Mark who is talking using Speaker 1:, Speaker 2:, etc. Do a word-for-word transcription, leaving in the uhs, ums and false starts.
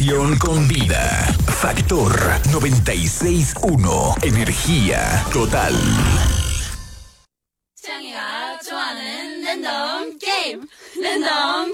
Speaker 1: Con vida. Factor noventa y seis punto uno. Energía total.
Speaker 2: 창이가 좋아하는 랜덤 게임 랜덤